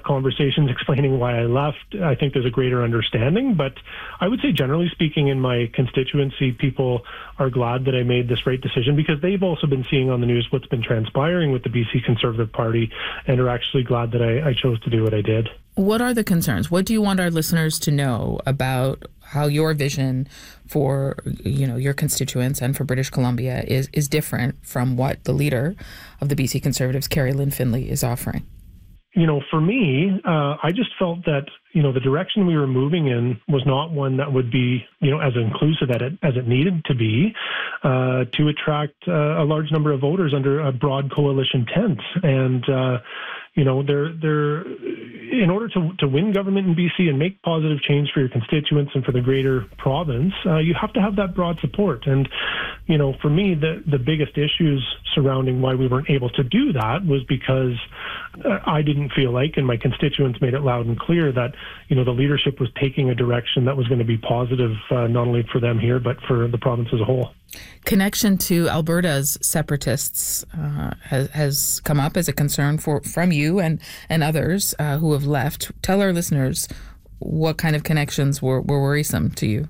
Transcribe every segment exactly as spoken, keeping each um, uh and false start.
conversations explaining why I left, I think there's a greater understanding. But I would say, generally speaking, in my constituency, people are glad that I made this right decision because they've also been seeing on the news what's been transpiring with the B C Conservative Party and are actually glad that I, I chose to do what I did. What are the concerns? What do you want our listeners to know about how your vision for, you know, your constituents and for British Columbia is, is different from what the leader of the B C Conservatives, Kerry Lynn Findlay, is offering? You know, for me, uh, I just felt that, you know, the direction we were moving in was not one that would be, you know, as inclusive as it, as it needed to be uh, to attract uh, a large number of voters under a broad coalition tent. And, uh, you know, they're, they're, in order to, to win government in B C and make positive change for your constituents and for the greater province, uh, you have to have that broad support. And, you know, for me, the, the biggest issues surrounding why we weren't able to do that was because uh, I didn't feel like, and my constituents made it loud and clear, that, you know, the leadership was taking a direction that was going to be positive, uh, not only for them here, but for the province as a whole. Connection to Alberta's separatists uh, has, has come up as a concern for from you and, and others uh, who have left. Tell our listeners what kind of connections were, were worrisome to you.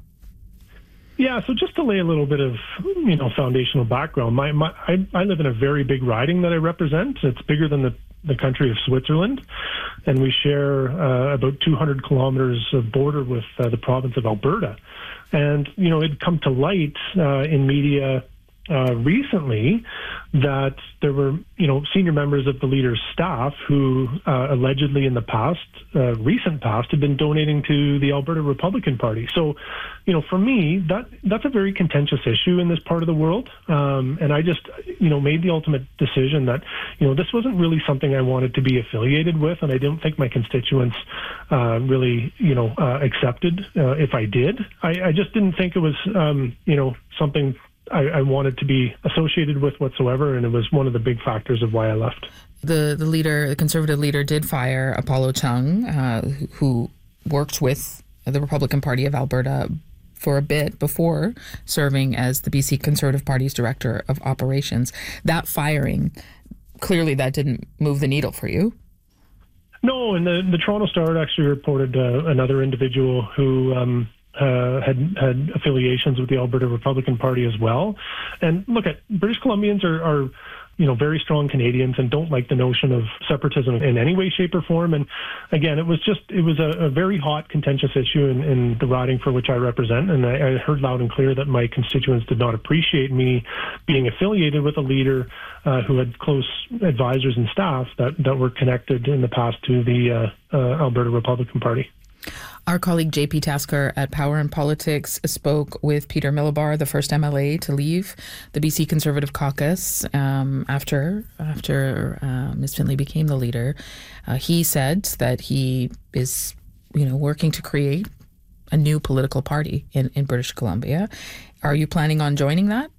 Yeah, so just to lay a little bit of, you know, foundational background, my, my I, I live in a very big riding that I represent. It's bigger than the, the country of Switzerland, and we share uh, about two hundred kilometers of border with uh, the province of Alberta. And, you know, it'd come to light uh, in media uh, recently that there were, you know, senior members of the leader's staff who uh, allegedly in the past, uh, recent past, had been donating to the Alberta Republican Party. So, you know, for me, that that's a very contentious issue in this part of the world. Um, and I just, you know, made the ultimate decision that, you know, this wasn't really something I wanted to be affiliated with. And I didn't think my constituents uh, really, you know, uh, accepted uh, if I did. I, I just didn't think it was, um, you know, something I, I wanted to be associated with whatsoever, and it was one of the big factors of why I left. The the leader, the Conservative leader, did fire Apollo Chung, uh, who worked with the Republican Party of Alberta for a bit before serving as the B C Conservative Party's Director of Operations. That firing, clearly that didn't move the needle for you. No, and the, the Toronto Star actually reported uh, another individual who um, Uh, had had affiliations with the Alberta Republican Party as well. And look, at British Columbians are, are, you know, very strong Canadians and don't like the notion of separatism in any way, shape, or form. And again, it was just it was a, a very hot, contentious issue in, in the riding for which I represent. And I, I heard loud and clear that my constituents did not appreciate me being affiliated with a leader uh, who had close advisors and staff that, that were connected in the past to the uh, uh, Alberta Republican Party. Our colleague J P Tasker at Power and Politics spoke with Peter Millibar, the first M L A to leave the B C Conservative Caucus um, after after uh, Miz Findlay became the leader. Uh, he said that he is, you know, working to create a new political party in, in British Columbia. Are you planning on joining that?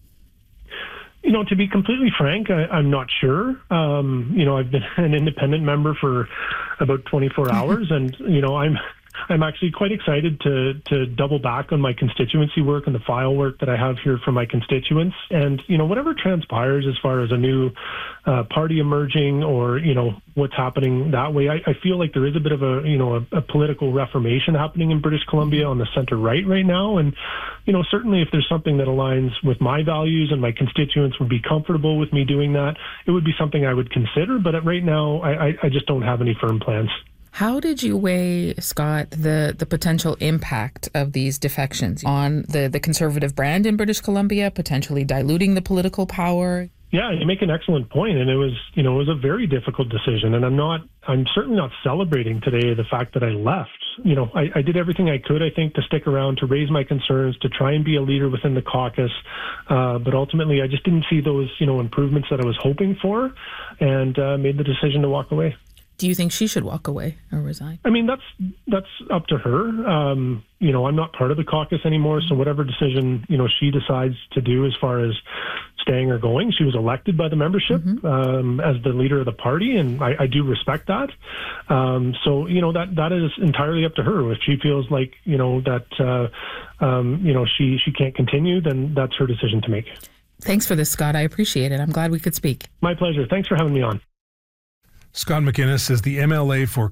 You know, to be completely frank, I, I'm not sure. Um, you know, I've been an independent member for about twenty-four hours, and you know, I'm I'm actually quite excited to to double back on my constituency work and the file work that I have here for my constituents. And you know, whatever transpires as far as a new uh, party emerging, or you know, what's happening that way, I, I feel like there is a bit of a you know a, a political reformation happening in British Columbia on the center right right now. And you know, certainly if there's something that aligns with my values and my constituents would be comfortable with me doing that, it would be something I would consider. But right now, I, I, I just don't have any firm plans. How did you weigh, Scott, the, the potential impact of these defections on the, the Conservative brand in British Columbia, potentially diluting the political power? Yeah, you make an excellent point, and it was, you know, it was a very difficult decision. And I'm not, I'm certainly not celebrating today the fact that I left. You know, I, I did everything I could, I think, to stick around, to raise my concerns, to try and be a leader within the caucus. Uh, but ultimately, I just didn't see those, you know, improvements that I was hoping for, and uh, made the decision to walk away. Do you think she should walk away or resign? I mean, that's that's up to her. Um, you know, I'm not part of the caucus anymore, so whatever decision, you know, she decides to do as far as staying or going, she was elected by the membership mm-hmm. um, as the leader of the party, and I, I do respect that. Um, so, you know, that that is entirely up to her. If she feels like, you know, that, uh, um, you know, she, she can't continue, then that's her decision to make. Thanks for this, Scott. I appreciate it. I'm glad we could speak. My pleasure. Thanks for having me on. Scott McInnes is the M L A for